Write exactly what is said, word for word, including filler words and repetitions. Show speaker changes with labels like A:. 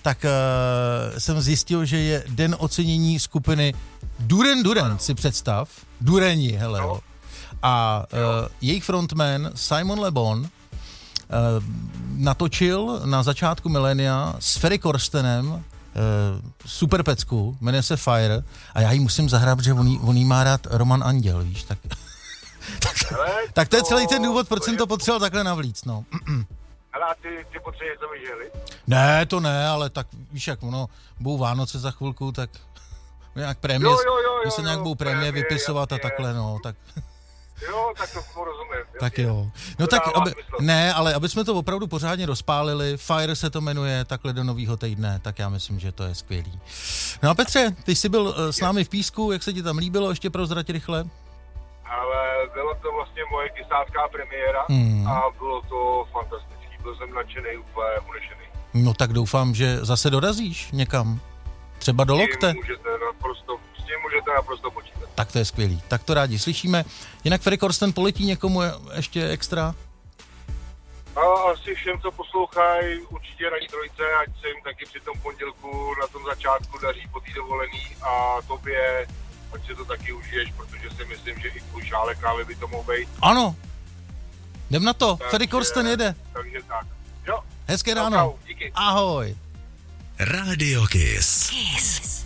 A: tak uh, jsem zjistil, že je den ocenění skupiny Duran Duran, si představ. Durani, hele, jo. A uh, jejich frontman Simon Le Bon uh, natočil na začátku milénia s Ferry Corstenem uh, super pecku, jmenuje se Fire, a já jí musím zahrát, že on jí, on jí má rád Roman Anděl, víš, tak... tak, tak to je celý ten důvod, proč jsem to potřeboval takhle navlíct, no.
B: Hele, a ty, ty potřebuješ to vyželit?
A: Ne, to ne, ale tak víš, jak ono, budou Vánoce za chvilku, tak nějak prémě,
B: jo, jo, jo, jo,
A: se nějak budou prémě vypisovat jasně. A takhle, no, tak...
B: Jo, tak to porozumím. Jasně.
A: Tak jo. No
B: to
A: tak, aby, ne, ale aby jsme to opravdu pořádně rozpálili, Fire se to jmenuje, takhle do novýho týdne, tak já myslím, že to je skvělý. No a Petře, ty jsi byl s námi v Písku, jak se ti tam líbilo, ještě prozrať rychle?
B: Ale byla to vlastně moje kysácká premiéra hmm. a bylo to fantastický, byl jsem nadšený, úplně unešený.
A: No tak doufám, že zase dorazíš někam, třeba do Lokte.
B: S tím můžete naprosto, s tím můžete naprosto počítat.
A: Tak to je skvělý, tak to rádi slyšíme. Jinak Ferry Corsten poletí někomu ještě extra?
B: A asi všem, co poslouchají, určitě na trojce, ať se jim taky při tom pondělku na tom začátku daří po té dovolený, a tobě, ať si to taky užiješ, protože si myslím, že i tvůj šálek kávy by to mohl být.
A: Ano, jdem na to, takže, Ferry Corsten jede.
B: Takže tak, jo.
A: Hezké ráno.
B: Čau, díky.
A: Ahoj.
C: Radio Kiss.
D: Kiss.